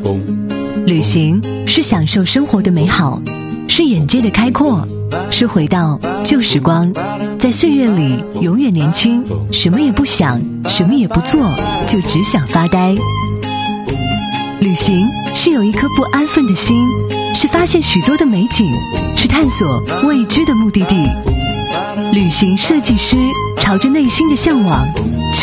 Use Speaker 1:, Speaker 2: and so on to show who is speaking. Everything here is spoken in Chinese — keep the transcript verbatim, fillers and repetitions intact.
Speaker 1: 旅行是享受生活的美好，是眼界的开阔，是回到旧时光，在岁月里永远年轻，什么也不想，什么也不做，就只想发呆。旅行是有一颗不安分的心，是发现许多的美景，是探索未知的目的地。旅行设计师朝着内心的向往，